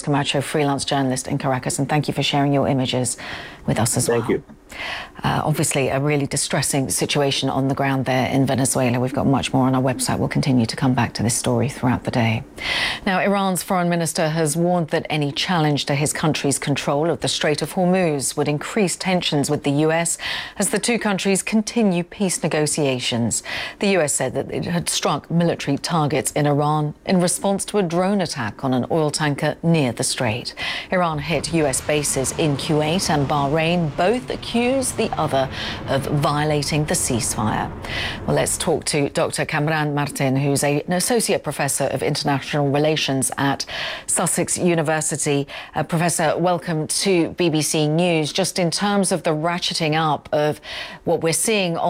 Camacho, freelance journalist in Caracas, and thank you for sharing your images with us as well. Thank you. Obviously, a really distressing situation on the ground there in Venezuela. We've got much more on our website. We'll continue to come back to this story throughout the day. Now, Iran's foreign minister has warned that any challenge to his country's control of the Strait of Hormuz would increase tensions with the US as the two countries continue peace negotiations. The US said that it had struck military targets in Iran in response to a drone attack on an oil tanker near the strait. Iran hit US bases in Kuwait and Bahrain. Both accused the other of violating the ceasefire. Well, let's talk to Dr. Kamran Martin, who's an associate professor of international relations at Sussex University. Professor, welcome to BBC News. Just in terms of the ratcheting up of what we're seeing on